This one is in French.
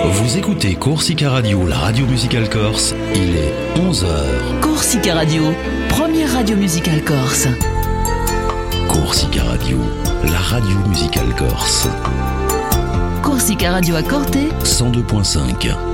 Vous écoutez Corsica Radio, la radio musicale corse. Il est 11h. Corsica Radio, première radio musicale corse. Corsica Radio, la radio musicale corse. Corsica Radio à Corté 102.5.